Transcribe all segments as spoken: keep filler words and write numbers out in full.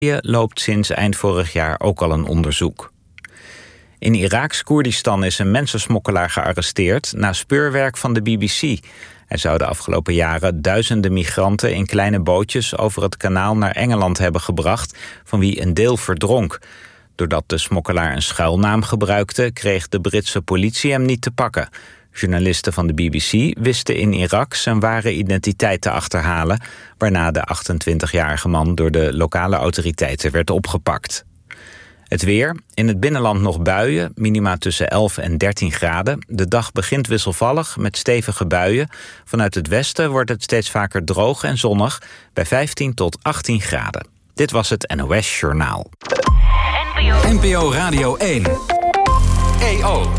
loopt sinds eind vorig jaar ook al een onderzoek. In Iraaks Koerdistan is een mensensmokkelaar gearresteerd na speurwerk van de B B C. Hij zou de afgelopen jaren duizenden migranten in kleine bootjes over het kanaal naar Engeland hebben gebracht, van wie een deel verdronk. Doordat de smokkelaar een schuilnaam gebruikte, kreeg de Britse politie hem niet te pakken. Journalisten van de B B C wisten in Irak zijn ware identiteit te achterhalen, waarna de achtentwintigjarige man door de lokale autoriteiten werd opgepakt. Het weer. In het binnenland nog buien, minima tussen elf en dertien graden. De dag begint wisselvallig met stevige buien. Vanuit het westen wordt het steeds vaker droog en zonnig bij vijftien tot achttien graden. Dit was het N O S Journaal. N P O Radio één. E O.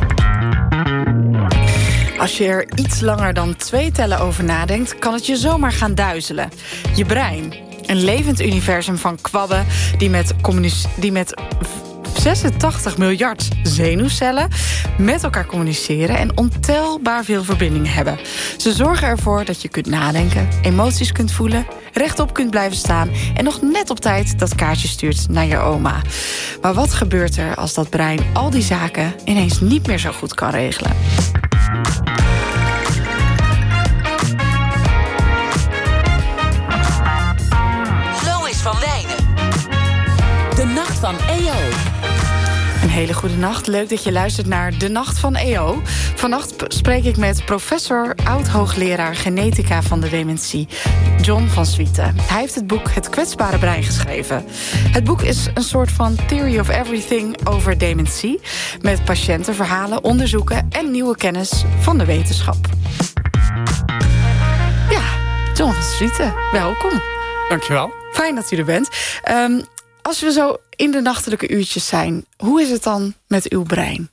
Als je er iets langer dan twee tellen over nadenkt, kan het je zomaar gaan duizelen. Je brein. Een levend universum van kwabben die met, communice- die met zesentachtig miljard zenuwcellen met elkaar communiceren en ontelbaar veel verbindingen hebben. Ze zorgen ervoor dat je kunt nadenken, emoties kunt voelen, rechtop kunt blijven staan en nog net op tijd dat kaartje stuurt naar je oma. Maar wat gebeurt er als dat brein al die zaken ineens niet meer zo goed kan regelen? Van Wijnen. De Nacht van E O. Een hele goede nacht. Leuk dat je luistert naar De Nacht van E O. Vannacht spreek ik met professor, oud-hoogleraar genetica van de dementie, John van Swieten. Hij heeft het boek Het kwetsbare brein geschreven. Het boek is een soort van theory of everything over dementie, met patiëntenverhalen, onderzoeken en nieuwe kennis van de wetenschap. Ja, John van Swieten, welkom. Dankjewel. Fijn dat u er bent. Um, als we zo in de nachtelijke uurtjes zijn, hoe is het dan met uw brein?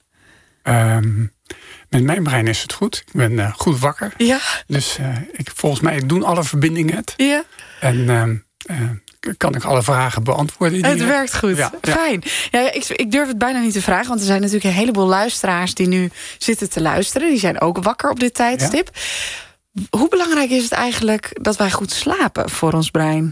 Um, met mijn brein is het goed. Ik ben uh, goed wakker. Ja. Dus uh, ik, volgens mij doen alle verbindingen het. Ja. En uh, uh, kan ik alle vragen beantwoorden. Het werkt goed. Ja, Fijn. Ja, ja, ik, ik durf het bijna niet te vragen, want er zijn natuurlijk een heleboel luisteraars die nu zitten te luisteren. Die zijn ook wakker op dit tijdstip. Ja. Hoe belangrijk is het eigenlijk dat wij goed slapen voor ons brein?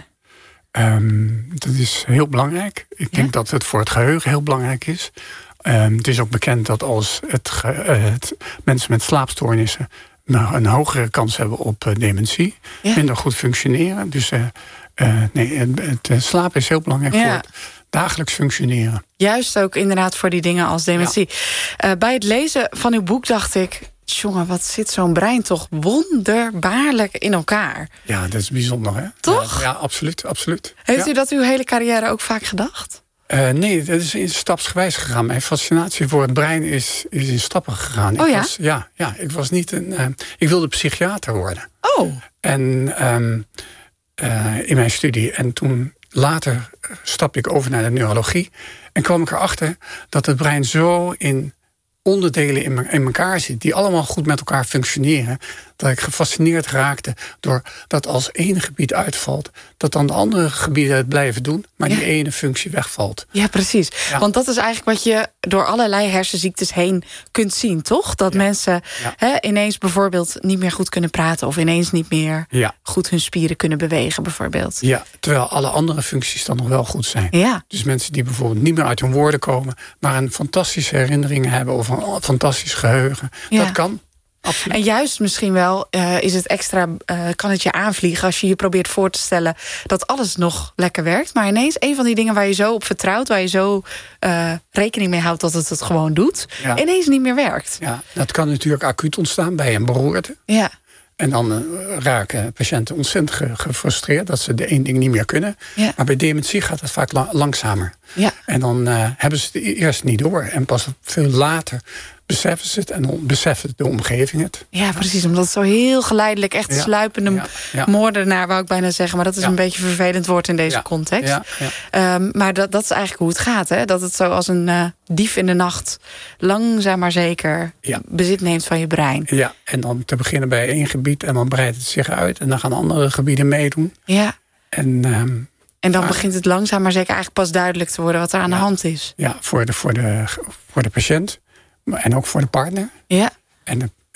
Um, dat is heel belangrijk. Ik ja? denk dat het voor het geheugen heel belangrijk is. Um, het is ook bekend dat als het ge- uh, het, mensen met slaapstoornissen nou, een hogere kans hebben op uh, dementie, ja? minder goed functioneren. Dus uh, uh, nee, het, het uh, slapen is heel belangrijk ja. voor het dagelijks functioneren. Juist ook inderdaad voor die dingen als dementie. Ja. Uh, bij het lezen van uw boek dacht ik, jongen, wat zit zo'n brein toch wonderbaarlijk in elkaar. Ja, dat is bijzonder, hè? Toch? Ja, ja absoluut, absoluut. Heeft ja. u dat uw hele carrière ook vaak gedacht? Uh, nee, dat is in stapsgewijs gegaan. Mijn fascinatie voor het brein is, is in stappen gegaan. Oh ik ja? Was, ja, ja, ik was niet een. Uh, ik wilde psychiater worden. Oh. En um, uh, in mijn studie. En toen later stapte ik over naar de neurologie. En kwam ik erachter dat het brein zo in onderdelen in, me, in elkaar zit, die allemaal goed met elkaar functioneren, dat ik gefascineerd raakte door dat als één gebied uitvalt, dat dan de andere gebieden het blijven doen, maar ja. die ene functie wegvalt. Ja, precies. Ja. Want dat is eigenlijk wat je door allerlei hersenziektes heen kunt zien, toch? Dat ja. mensen ja. He, ineens bijvoorbeeld niet meer goed kunnen praten of ineens niet meer ja. goed hun spieren kunnen bewegen, bijvoorbeeld. Ja, terwijl alle andere functies dan nog wel goed zijn. Ja. Dus mensen die bijvoorbeeld niet meer uit hun woorden komen, maar een fantastische herinnering hebben of een fantastisch geheugen. Ja. Dat kan. Absoluut. En juist misschien wel uh, is het extra, uh, kan het je aanvliegen als je je probeert voor te stellen dat alles nog lekker werkt. Maar ineens een van die dingen waar je zo op vertrouwt, waar je zo uh, rekening mee houdt dat het het gewoon doet, ja. ineens niet meer werkt. Ja, dat kan natuurlijk acuut ontstaan bij een beroerte. Ja. En dan uh, raken patiënten ontzettend ge- gefrustreerd dat ze de één ding niet meer kunnen. Ja. Maar bij dementie gaat het vaak la- langzamer. Ja. En dan uh, hebben ze het eerst niet door. En pas veel later beseffen ze het en dan beseffen de omgeving het. Ja, precies. Omdat het zo heel geleidelijk, echt ja. sluipende ja. Ja. moordenaar, wou ik bijna zeggen. Maar dat is ja. een beetje een vervelend woord in deze ja. context. Ja. Ja. Um, maar dat, dat is eigenlijk hoe het gaat. Hè? Dat het zo als een uh, dief in de nacht langzaam maar zeker ja. bezit neemt van je brein. Ja, en dan te beginnen bij één gebied en dan breidt het zich uit. En dan gaan andere gebieden meedoen. Ja. En, um, en dan maar, begint het langzaam maar zeker eigenlijk pas duidelijk te worden wat er aan ja. de hand is. Ja, voor de, voor de, voor de patiënt. En ook voor de partner. Ja. En, de,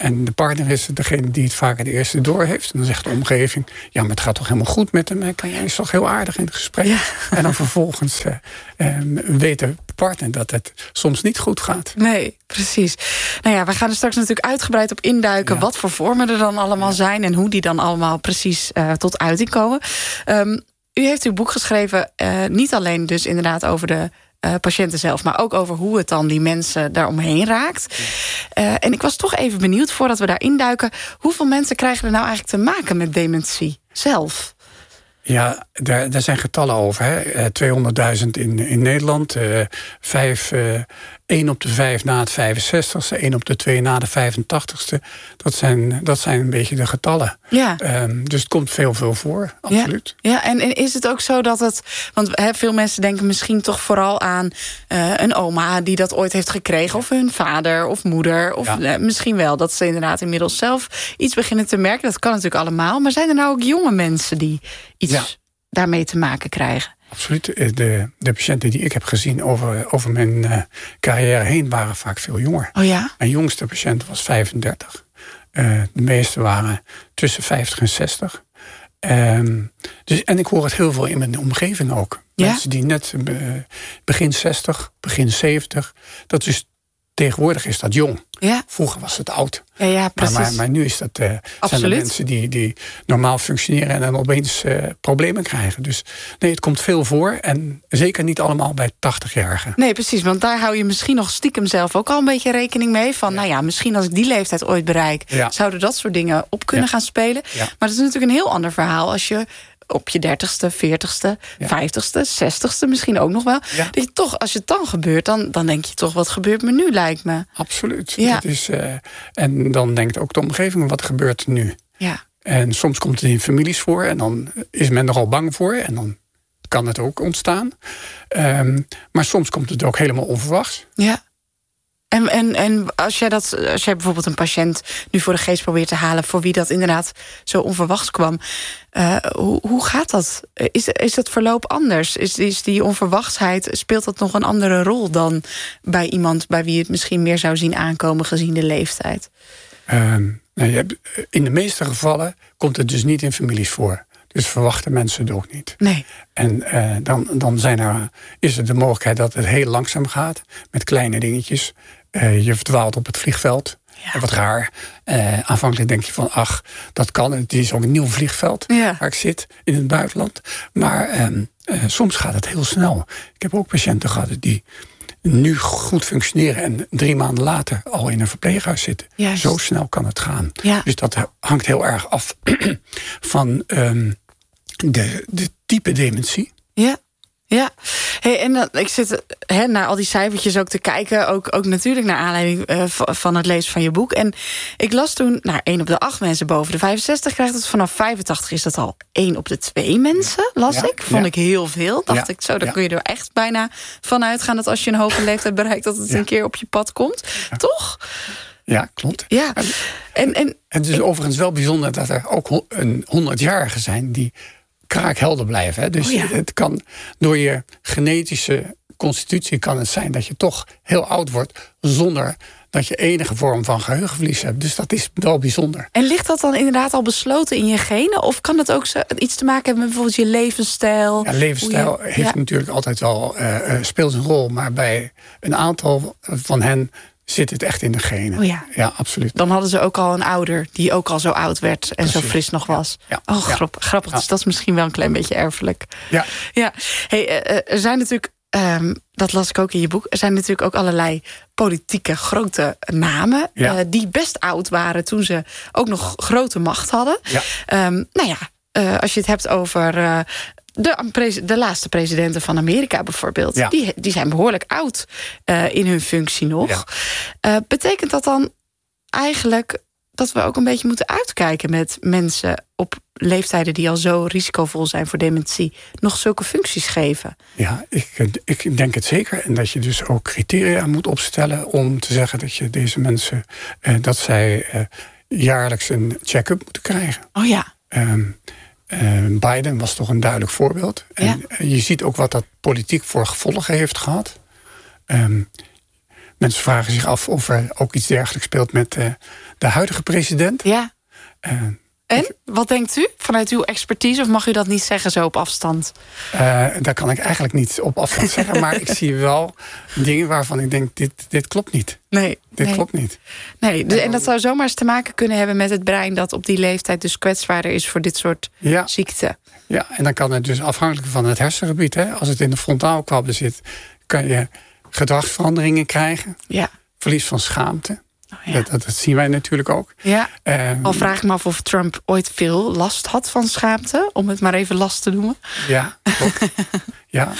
En de partner is degene die het vaak het eerste door heeft. En dan zegt de omgeving, ja, maar het gaat toch helemaal goed met hem. Hij is toch heel aardig in het gesprek. Ja. En dan vervolgens uh, um, weet de partner dat het soms niet goed gaat. Nee, precies. Nou ja, we gaan er straks natuurlijk uitgebreid op induiken... Ja. wat voor vormen er dan allemaal ja. zijn... en hoe die dan allemaal precies uh, tot uiting komen. Um, u heeft uw boek geschreven, uh, niet alleen dus inderdaad over de... Uh, patiënten zelf, maar ook over hoe het dan die mensen daaromheen raakt. Uh, en ik was toch even benieuwd, voordat we daarin duiken... hoeveel mensen krijgen er nou eigenlijk te maken met dementie zelf? Ja, daar, daar zijn getallen over. Hè. Uh, tweehonderdduizend in, in Nederland. Uh, vijf, uh, één op de vijf na het vijfenzestigste. één op de twee na de vijfentachtigste. Dat zijn, dat zijn een beetje de getallen. Ja. Um, dus het komt veel, veel voor. Absoluut. Ja, ja en, en is het ook zo dat het... Want hè, veel mensen denken misschien toch vooral aan uh, een oma... die dat ooit heeft gekregen. Of hun vader of moeder. Of ja. uh, misschien wel dat ze inderdaad inmiddels zelf iets beginnen te merken. Dat kan natuurlijk allemaal. Maar zijn er nou ook jonge mensen die... iets ja. daarmee te maken krijgen? Absoluut. De, de patiënten die ik heb gezien over, over mijn uh, carrière heen... waren vaak veel jonger. Oh ja? Mijn jongste patiënt was vijfendertig. Uh, de meeste waren tussen vijftig en zestig. Um, dus, en ik hoor het heel veel in mijn omgeving ook. Ja? Mensen die net uh, begin zestig, begin zeventig... dat is tegenwoordig is dat jong. Ja. Vroeger was het oud. Ja, ja, precies. Maar, maar, maar nu is dat, uh, zijn er mensen die, die normaal functioneren... en dan opeens uh, problemen krijgen. Dus nee, het komt veel voor. En zeker niet allemaal bij tachtigjarigen. Nee, precies. Want daar hou je misschien nog stiekem zelf ook al een beetje rekening mee. Van, ja. nou ja, misschien als ik die leeftijd ooit bereik... Ja. zouden dat soort dingen op kunnen ja. gaan spelen. Ja. Maar dat is natuurlijk een heel ander verhaal... als je op je dertigste, veertigste, ja. vijftigste, zestigste misschien ook nog wel. Ja. Dat je toch, als het dan gebeurt, dan, dan denk je toch... wat gebeurt me nu, lijkt me. Absoluut. Ja. Dat is, uh, en dan denkt ook de omgeving, wat gebeurt er nu? Ja. En soms komt het in families voor... en dan is men er al bang voor... en dan kan het ook ontstaan. Um, maar soms komt het ook helemaal onverwachts. Ja. En, en, en als jij dat, als jij bijvoorbeeld een patiënt nu voor de geest probeert te halen... voor wie dat inderdaad zo onverwachts kwam... Uh, hoe, hoe gaat dat? Is, is dat verloop anders? Is, is die onverwachtsheid, speelt dat nog een andere rol... dan bij iemand bij wie het misschien meer zou zien aankomen... gezien de leeftijd? Um, nou, je hebt, in de meeste gevallen komt het dus niet in families voor. Dus verwachten mensen het ook niet. Nee. En uh, dan, dan zijn er, is er de mogelijkheid dat het heel langzaam gaat... met kleine dingetjes. Uh, je verdwaalt op het vliegveld. Ja. Wat raar. Uh, aanvankelijk denk je van, ach, dat kan. Het is ook een nieuw vliegveld ja. waar ik zit in het buitenland. Maar um, uh, soms gaat het heel snel. Ik heb ook patiënten gehad die nu goed functioneren... en drie maanden later al in een verpleeghuis zitten. Juist. Zo snel kan het gaan. Ja. Dus dat hangt heel erg af van um, de, de type dementie. Ja. Ja, hey, en dan, ik zit he, naar al die cijfertjes ook te kijken. Ook, ook natuurlijk naar aanleiding uh, van het lezen van je boek. En ik las toen, nou, één op de acht mensen boven de vijfenzestig krijgt het. Vanaf vijfentachtig is dat al één op de twee mensen, las ja, ik. Vond ja. ik heel veel. Dacht ja, ik, zo, daar ja. kun je er echt bijna van uitgaan... dat als je een hoge leeftijd bereikt... dat het ja. een keer op je pad komt. Ja. Toch? Ja, klopt. Ja. En, en, het is overigens wel bijzonder dat er ook een honderdjarigen zijn... die kraakhelder blijven. Hè? Dus oh ja. het kan door je genetische constitutie kan het zijn dat je toch heel oud wordt zonder dat je enige vorm van geheugenverlies hebt. Dus dat is wel bijzonder. En ligt dat dan inderdaad al besloten in je genen? Of kan het ook zo, iets te maken hebben met bijvoorbeeld je levensstijl? Ja, levensstijl je, heeft ja. natuurlijk altijd wel uh, speelt een rol, maar bij een aantal van hen zit het echt in de genen. Oh ja. ja, absoluut. Dan hadden ze ook al een ouder die ook al zo oud werd en Precies. zo fris nog was. Ja. Oh, grappig. grappig. Ja. Dus dat is misschien wel een klein beetje erfelijk. Ja. ja. Hey, uh, er zijn natuurlijk, um, dat las ik ook in je boek, er zijn natuurlijk ook allerlei politieke grote namen ja. uh, die best oud waren toen ze ook nog grote macht hadden. Ja. Um, nou ja, uh, als je het hebt over Uh, De, de laatste presidenten van Amerika bijvoorbeeld... Ja. Die, die zijn behoorlijk oud uh, in hun functie nog. Ja. Uh, betekent dat dan eigenlijk dat we ook een beetje moeten uitkijken... met mensen op leeftijden die al zo risicovol zijn voor dementie... nog zulke functies geven? Ja, ik, ik denk het zeker. En dat je dus ook criteria moet opstellen... om te zeggen dat je deze mensen... Uh, dat zij uh, jaarlijks een check-up moeten krijgen. Oh ja. Um, Uh, Biden was toch een duidelijk voorbeeld. En ja. je ziet ook wat dat politiek voor gevolgen heeft gehad. Um, mensen vragen zich af of er ook iets dergelijks speelt met uh, de huidige president. Ja. Uh, En, wat denkt u vanuit uw expertise? Of mag u dat niet zeggen zo op afstand? Uh, daar kan ik eigenlijk niet op afstand zeggen. Maar ik zie wel dingen waarvan ik denk, dit, dit klopt niet. Nee. Dit nee. klopt niet. Nee, dus, en dat zou zomaar eens te maken kunnen hebben met het brein dat op die leeftijd dus kwetsbaarder is voor dit soort ja. ziekten. Ja, en dan kan het dus afhankelijk van het hersengebied. Hè, als het in de frontaalkwabben zit, kan je gedragsveranderingen krijgen. Ja. Verlies van schaamte. Oh, ja. dat, dat, dat zien wij natuurlijk ook. Ja. Um, Al vraag ik me af of Trump ooit veel last had van schaamte. Om het maar even last te noemen. Ja, klopt. ja.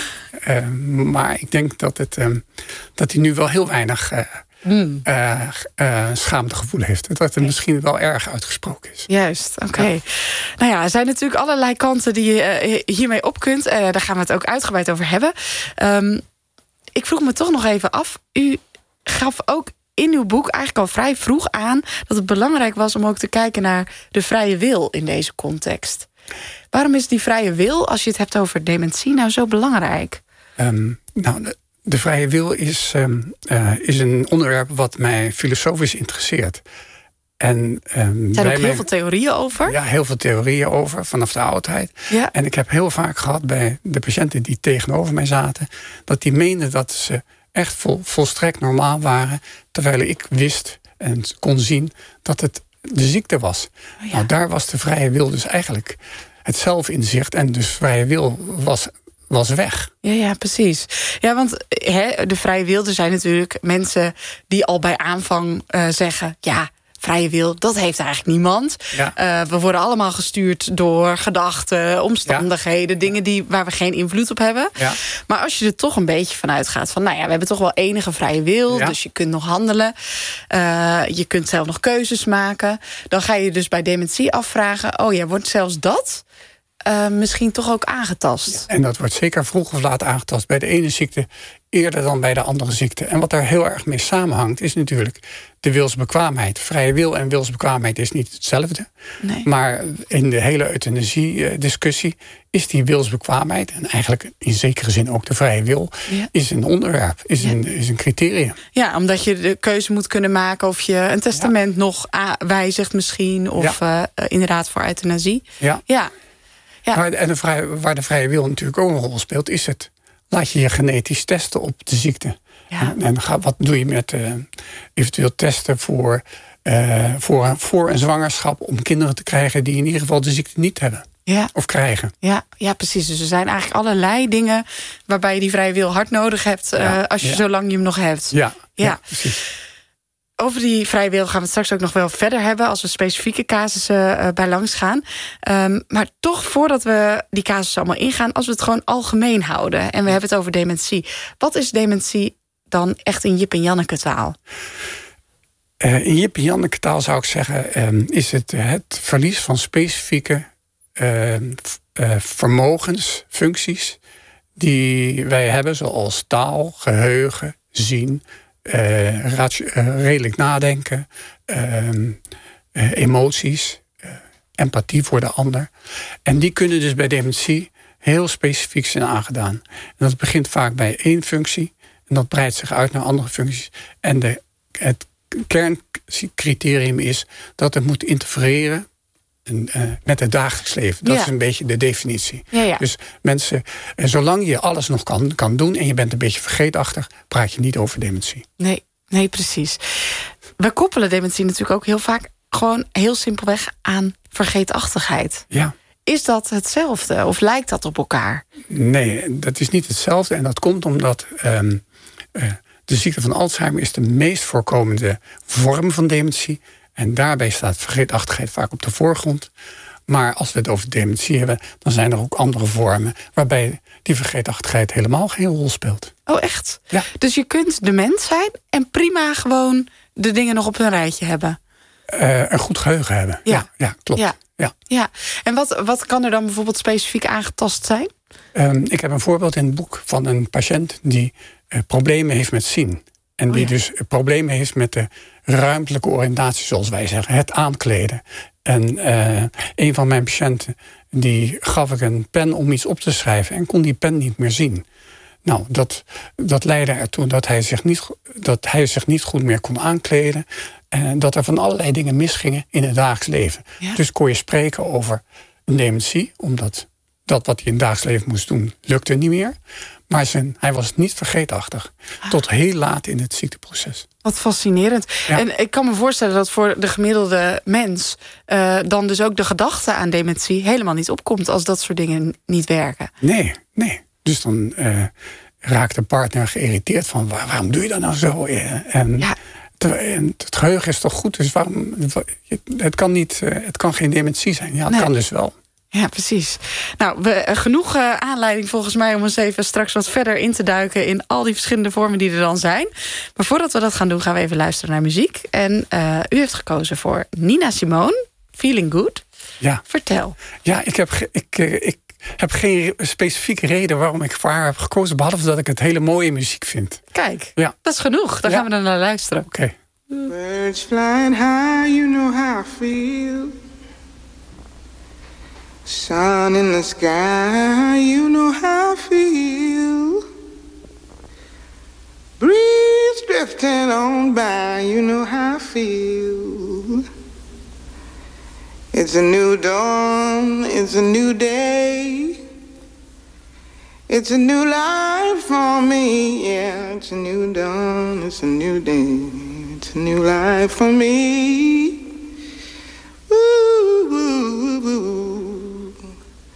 Um, maar ik denk dat, het, um, dat hij nu wel heel weinig uh, mm. uh, uh, schaamtegevoel heeft. Dat het okay. misschien wel erg uitgesproken is. Juist, oké. Okay. Ja. Nou ja, er zijn natuurlijk allerlei kanten die je uh, hiermee op kunt. Uh, daar gaan we het ook uitgebreid over hebben. Um, ik vroeg me toch nog even af. U gaf ook in uw boek eigenlijk al vrij vroeg aan dat het belangrijk was om ook te kijken naar de vrije wil in deze context. Waarom is die vrije wil, als je het hebt over dementie, nou zo belangrijk? Um, nou, de, de vrije wil is, um, uh, is een onderwerp wat mij filosofisch interesseert. En, um, er zijn ook heel mij, veel theorieën over? Ja, heel veel theorieën over, vanaf de oudheid. Ja. En ik heb heel vaak gehad bij de patiënten die tegenover mij zaten, dat die meenden dat ze echt vol, volstrekt normaal waren, terwijl ik wist en kon zien dat het de ziekte was. Oh ja. Nou, daar was de vrije wil dus eigenlijk het zelfinzicht en dus vrije wil was, was weg. Ja, ja, precies. Ja, want he, de vrije wil, er zijn natuurlijk mensen die al bij aanvang uh, zeggen, ja, vrije wil, dat heeft eigenlijk niemand. Ja. Uh, we worden allemaal gestuurd door gedachten, omstandigheden, ja. dingen die, waar we geen invloed op hebben. Ja. Maar als je er toch een beetje van uitgaat van, nou ja, we hebben toch wel enige vrije wil, ja. dus je kunt nog handelen. Uh, je kunt zelf nog keuzes maken. Dan ga je dus bij dementie afvragen, oh ja, wordt zelfs dat uh, misschien toch ook aangetast? Ja, en dat wordt zeker vroeg of laat aangetast. Bij de ene ziekte eerder dan bij de andere ziekte. En wat daar heel erg mee samenhangt is natuurlijk de wilsbekwaamheid. Vrije wil en wilsbekwaamheid is niet hetzelfde. Nee. Maar in de hele euthanasie-discussie is die wilsbekwaamheid, en eigenlijk in zekere zin ook de vrije wil, ja. is een onderwerp, is, ja. een, is een criterium. Ja, omdat je de keuze moet kunnen maken of je een testament ja. nog wijzigt misschien, of ja. uh, inderdaad voor euthanasie. Ja. ja. ja. Maar, en de vrije, waar de vrije wil natuurlijk ook een rol speelt, is het laat je je genetisch testen op de ziekte. Ja. En, en ga, wat doe je met uh, eventueel testen voor, uh, voor, voor een zwangerschap om kinderen te krijgen die in ieder geval de ziekte niet hebben. Ja. Of krijgen. Ja, ja, precies. Dus er zijn eigenlijk allerlei dingen waarbij je die vrije wil hard nodig hebt, ja. uh, als je ja. zolang je hem nog hebt. Ja, ja. ja precies. Over die vrije wil gaan we het straks ook nog wel verder hebben, als we specifieke casussen uh, bij langs gaan. Um, maar toch, voordat we die casussen allemaal ingaan, als we het gewoon algemeen houden en we hebben het over dementie. Wat is dementie dan echt in Jip en Janneke taal? Uh, in Jip en Janneke taal zou ik zeggen, um, is het het verlies van specifieke uh, uh, vermogens, functies die wij hebben, zoals taal, geheugen, zien, Uh, ratio, uh, redelijk nadenken, uh, uh, emoties, uh, empathie voor de ander. En die kunnen dus bij dementie heel specifiek zijn aangedaan. En dat begint vaak bij één functie en dat breidt zich uit naar andere functies. En de, het kerncriterium is dat het moet interfereren En, uh, met het dagelijks leven. Dat ja. is een beetje de definitie. Ja, ja. Dus mensen, uh, zolang je alles nog kan, kan doen en je bent een beetje vergeetachtig, praat je niet over dementie. Nee, nee, precies. We koppelen dementie natuurlijk ook heel vaak gewoon heel simpelweg aan vergeetachtigheid. Ja. Is dat hetzelfde of lijkt dat op elkaar? Nee, dat is niet hetzelfde. En dat komt omdat um, uh, de ziekte van Alzheimer is de meest voorkomende vorm van dementie. En daarbij staat vergeetachtigheid vaak op de voorgrond. Maar als we het over dementie hebben, dan zijn er ook andere vormen waarbij die vergeetachtigheid helemaal geen rol speelt. Oh, echt? Ja. Dus je kunt dement zijn en prima gewoon de dingen nog op een rijtje hebben? Uh, een goed geheugen hebben. Ja, ja, ja klopt. Ja. Ja. Ja. En wat, wat kan er dan bijvoorbeeld specifiek aangetast zijn? Um, ik heb een voorbeeld in het boek van een patiënt die uh, problemen heeft met zien. En die oh ja. dus problemen heeft met de ruimtelijke oriëntatie, zoals wij zeggen, het aankleden. En uh, een van mijn patiënten, die gaf ik een pen om iets op te schrijven en kon die pen niet meer zien. Nou, dat, dat leidde ertoe dat hij, zich niet, dat hij zich niet goed meer kon aankleden. En dat er van allerlei dingen misgingen in het dagelijks leven. Ja. Dus kon je spreken over een dementie, omdat dat wat hij in het dagelijks leven moest doen, lukte niet meer. Maar zijn, hij was niet vergeetachtig. Ah. Tot heel laat in het ziekteproces. Wat fascinerend. Ja. En ik kan me voorstellen dat voor de gemiddelde mens Uh, dan dus ook de gedachte aan dementie helemaal niet opkomt als dat soort dingen niet werken. Nee, nee. Dus dan uh, raakt de partner geïrriteerd van waar, waarom doe je dat nou zo? En, ja. te, en het geheugen is toch goed, dus waarom? Het kan, niet, uh, het kan geen dementie zijn. Ja, het nee. kan dus wel. Ja, precies. Nou, we, genoeg uh, aanleiding volgens mij om eens even straks wat verder in te duiken in al die verschillende vormen die er dan zijn. Maar voordat we dat gaan doen, gaan we even luisteren naar muziek. En uh, u heeft gekozen voor Nina Simone, Feeling Good. Ja. Vertel. Ja, ik heb, ge, ik, uh, ik heb geen specifieke reden waarom ik voor haar heb gekozen, behalve dat ik het hele mooie muziek vind. Kijk, ja. dat is genoeg. Daar ja. gaan we dan naar luisteren. Oké. Okay. Birds flying high, you know how I feel. Sun in the sky, you know how I feel. Breeze drifting on by, you know how I feel. It's a new dawn, it's a new day. It's a new life for me, yeah. It's a new dawn, it's a new day. It's a new life for me.